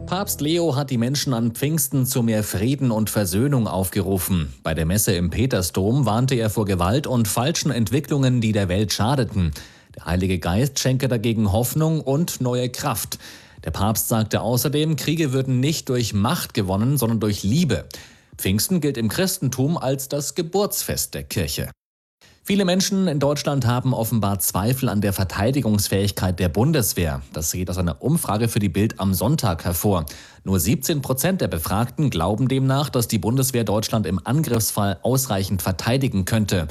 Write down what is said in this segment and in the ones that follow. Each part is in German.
Papst Leo hat die Menschen an Pfingsten zu mehr Frieden und Versöhnung aufgerufen. Bei der Messe im Petersdom warnte er vor Gewalt und falschen Entwicklungen, die der Welt schadeten. Der Heilige Geist schenke dagegen Hoffnung und neue Kraft. Der Papst sagte außerdem, Kriege würden nicht durch Macht gewonnen, sondern durch Liebe. Pfingsten gilt im Christentum als das Geburtsfest der Kirche. Viele Menschen in Deutschland haben offenbar Zweifel an der Verteidigungsfähigkeit der Bundeswehr. Das geht aus einer Umfrage für die Bild am Sonntag hervor. Nur 17% der Befragten glauben demnach, dass die Bundeswehr Deutschland im Angriffsfall ausreichend verteidigen könnte.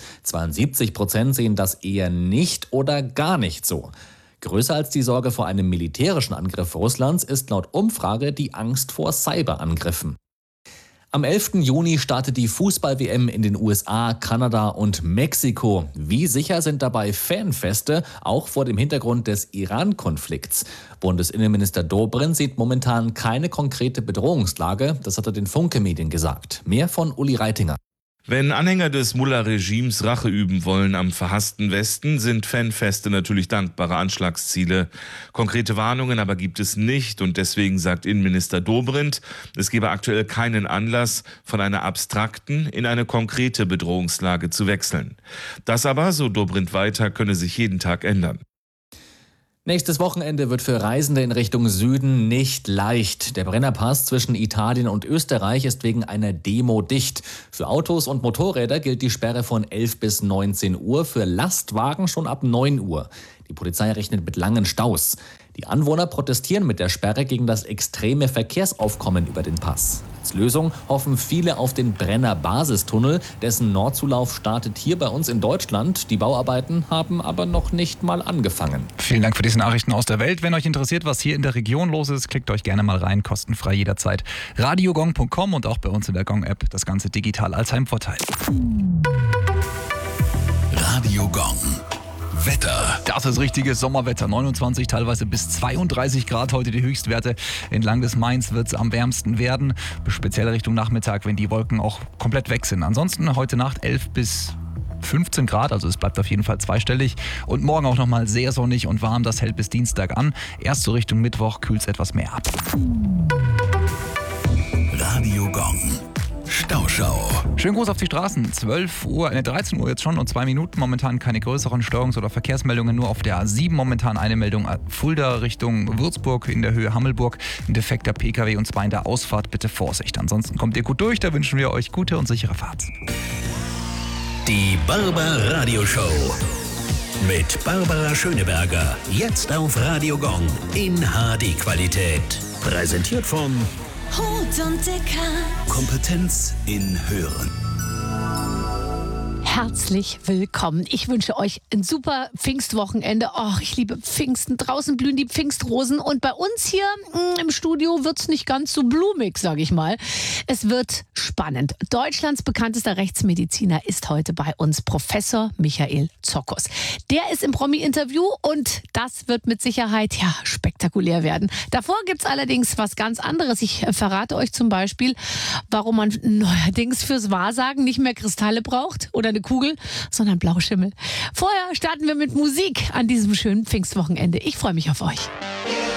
72% sehen das eher nicht oder gar nicht so. Größer als die Sorge vor einem militärischen Angriff Russlands ist laut Umfrage die Angst vor Cyberangriffen. Am 11. Juni startet die Fußball-WM in den USA, Kanada und Mexiko. Wie sicher sind dabei Fanfeste, auch vor dem Hintergrund des Iran-Konflikts? Bundesinnenminister Dobrindt sieht momentan keine konkrete Bedrohungslage. Das hat er den Funke-Medien gesagt. Mehr von Uli Reitinger. Wenn Anhänger des Mullah-Regimes Rache üben wollen am verhassten Westen, sind Fanfeste natürlich dankbare Anschlagsziele. Konkrete Warnungen aber gibt es nicht und deswegen sagt Innenminister Dobrindt, es gebe aktuell keinen Anlass, von einer abstrakten in eine konkrete Bedrohungslage zu wechseln. Das aber, so Dobrindt weiter, könne sich jeden Tag ändern. Nächstes Wochenende wird für Reisende in Richtung Süden nicht leicht. Der Brennerpass zwischen Italien und Österreich ist wegen einer Demo dicht. Für Autos und Motorräder gilt die Sperre von 11 bis 19 Uhr, für Lastwagen schon ab 9 Uhr. Die Polizei rechnet mit langen Staus. Die Anwohner protestieren mit der Sperre gegen das extreme Verkehrsaufkommen über den Pass. Als Lösung hoffen viele auf den Brenner-Basistunnel. Dessen Nordzulauf startet hier bei uns in Deutschland. Die Bauarbeiten haben aber noch nicht mal angefangen. Vielen Dank für diese Nachrichten aus der Welt. Wenn euch interessiert, was hier in der Region los ist, klickt euch gerne mal rein, kostenfrei jederzeit. radiogong.com und auch bei uns in der Gong-App. Das Ganze digital als Heimvorteil. Radio Gong. Wetter. Das ist richtiges Sommerwetter. 29, teilweise bis 32 Grad heute die Höchstwerte. Entlang des Mains wird es am wärmsten werden. Speziell Richtung Nachmittag, wenn die Wolken auch komplett weg sind. Ansonsten heute Nacht 11 bis 15 Grad, also es bleibt auf jeden Fall zweistellig. Und morgen auch nochmal sehr sonnig und warm. Das hält bis Dienstag an. Erst so Richtung Mittwoch kühlt es etwas mehr ab. Radio Gong. Stauschau. Schönen Gruß auf die Straßen. 13 Uhr jetzt schon und 2 Minuten. Momentan keine größeren Störungs- oder Verkehrsmeldungen. Nur auf der A7 momentan eine Meldung. Fulda Richtung Würzburg in der Höhe Hammelburg. Ein defekter PKW und zwar in der Ausfahrt. Bitte Vorsicht. Ansonsten kommt ihr gut durch. Da wünschen wir euch gute und sichere Fahrt. Die Barbara Radio Show. Mit Barbara Schöneberger. Jetzt auf Radio Gong. In HD-Qualität. Präsentiert von Hut und Dicker. Kompetenz in Hören. Herzlich willkommen. Ich wünsche euch ein super Pfingstwochenende. Oh, ich liebe Pfingsten. Draußen blühen die Pfingstrosen. Und bei uns hier im Studio wird es nicht ganz so blumig, sage ich mal. Es wird spannend. Deutschlands bekanntester Rechtsmediziner ist heute bei uns, Professor Michael Zokos. Der ist im Promi-Interview und das wird mit Sicherheit spektakulär werden. Davor gibt es allerdings was ganz anderes. Ich verrate euch zum Beispiel, warum man neuerdings fürs Wahrsagen nicht mehr Kristalle braucht oder eine Kugel, sondern Blauschimmel. Vorher starten wir mit Musik an diesem schönen Pfingstwochenende. Ich freue mich auf euch.